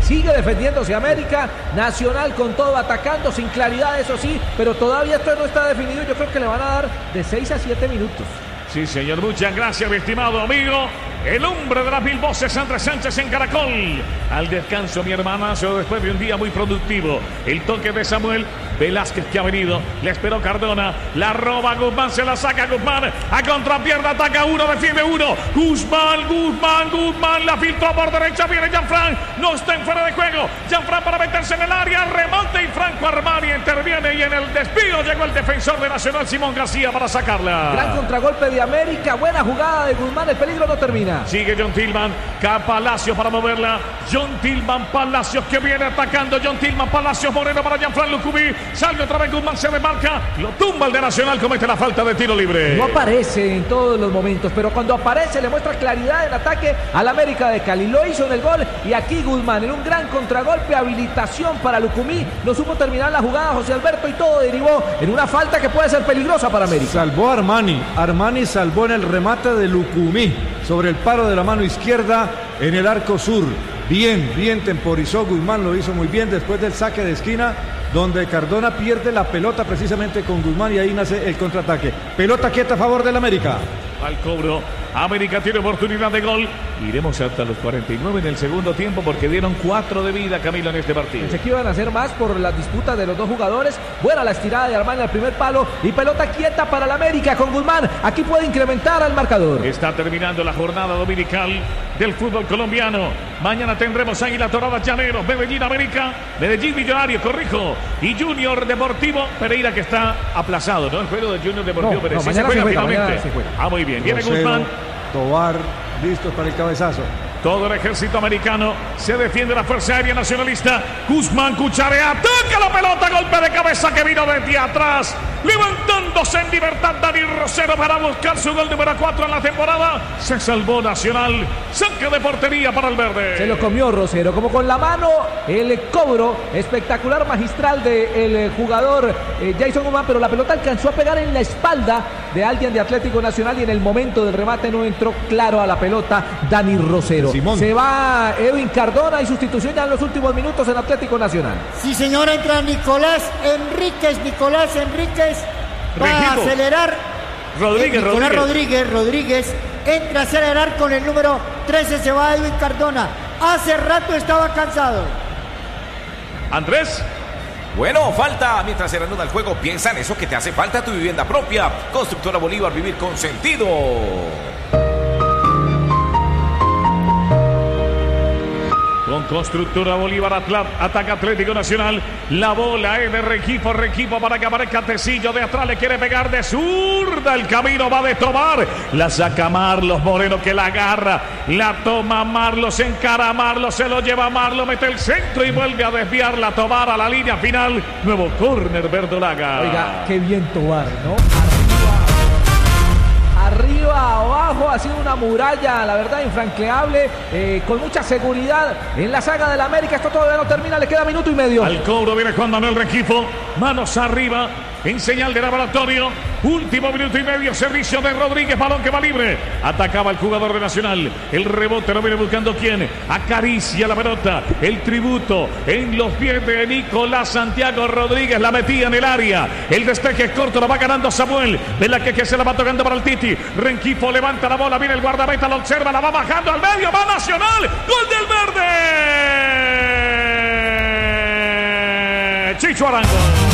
Sigue defendiéndose América, Nacional con todo atacando, sin claridad eso sí, pero todavía esto no está definido. Yo creo que le van a dar de 6 a 7 minutos. Sí, señor, muchas gracias, mi estimado amigo. El hombre de las mil voces, Andrés Sánchez en Caracol. Al descanso, mi hermanazo, después de un día muy productivo. El toque de Samuel Velázquez que ha venido. Le esperó Cardona. La roba Guzmán, se la saca Guzmán. A contrapierna, ataca uno, defiende uno. Guzmán. La filtró por derecha. Viene Jean-Franc. No está en fuera de juego. Jean-Franc para meterse en el área. Remate y Franco Armani interviene. Y en el desvío llegó el defensor de Nacional, Simón García, para sacarla. Gran contragolpe de América. Buena jugada de Guzmán. El peligro no termina. Sigue John Tillman, Palacios para moverla. John Tillman, Palacios que viene atacando. John Tillman, Palacios, Moreno para Jean-Franc Lucumí. Sale otra vez Guzmán, se desmarca. Lo tumba el de Nacional, comete la falta de tiro libre. No aparece en todos los momentos, pero cuando aparece le muestra claridad en ataque al América de Cali. Lo hizo en el gol y aquí Guzmán en un gran contragolpe, habilitación para Lucumí. No supo terminar la jugada José Alberto y todo derivó en una falta que puede ser peligrosa para América. Salvó a Armani. Armani salvó en el remate de Lucumí sobre el paro de la mano izquierda en el arco sur. Bien temporizó Guzmán, lo hizo muy bien después del saque de esquina donde Cardona pierde la pelota precisamente con Guzmán y ahí nace el contraataque. Pelota quieta a favor del América. Al cobro, América tiene oportunidad de gol. Iremos hasta los 49 en el segundo tiempo porque dieron 4 de vida, Camilo, en este partido. Pensé que iban a hacer más por las disputas de los dos jugadores. Buena la estirada de Armani al primer palo y pelota quieta para el América con Guzmán. Aquí puede incrementar al marcador. Está terminando la jornada dominical del fútbol colombiano. Mañana tendremos Águila Dorada Llaneros, Medellín América, Medellín Millonario, corrijo, y Junior Deportivo Pereira, que está aplazado, ¿no? El juego de Junior Deportivo Pereira. Sí, se juega finalmente. Muy bien. Viene Rosero, Guzmán. Tobar, listos para el cabezazo. Todo el ejército americano se defiende la Fuerza Aérea Nacionalista. Guzmán cucharea, ataca la pelota, golpe de cabeza que vino desde atrás. Levantándose en libertad Dani Rosero para buscar su gol número 4 en la temporada. Se salvó Nacional. Saque de portería para el verde. Se lo comió Rosero, como con la mano el cobro espectacular magistral del jugador Jason Guzmán, pero la pelota alcanzó a pegar en la espalda de alguien de Atlético Nacional y en el momento del remate no entró claro a la pelota Dani Rosero. Simón. Se va Edwin Cardona y sustitución ya en los últimos minutos en Atlético Nacional. Sí, señor, entra Nicolás Enríquez va a acelerar. Rodríguez entra a acelerar con el número 13, se va Edwin Cardona. Hace rato estaba cansado. Andrés. Bueno, falta. Mientras se reanuda el juego, piensa en eso que te hace falta, tu vivienda propia. Constructora Bolívar, vivir con sentido. Con Constructora Bolívar, ataca Atlético Nacional. La bola es de Rengifo para que aparezca Tecillo de atrás. Le quiere pegar de zurda. El camino va de Tobar. La saca Marlos Moreno, que la agarra. La toma Marlos, encara a Marlos. Se lo lleva Marlos, mete el centro y vuelve a desviarla. Tobar a la línea final. Nuevo córner, Verdolaga. Oiga, qué bien Tobar, ¿no? Arriba, abajo, ha sido una muralla, la verdad, infranqueable, con mucha seguridad en la saga del América. Esto todavía no termina, le queda minuto y medio. Al cobro viene Juan Manuel Rengifo, manos arriba, en señal de laboratorio. Último minuto y medio, servicio de Rodríguez, balón que va libre. Atacaba el jugador de Nacional. El rebote lo viene buscando quién. Acaricia la pelota. El tributo en los pies de Nicolás Santiago Rodríguez. La metía en el área. El despeje es corto, lo va ganando Samuel. Velázquez que se la va tocando para el Titi. Rengifo levanta la bola, viene el guardameta, lo observa, la va bajando al medio, va Nacional. Gol del verde. Chicho Arango.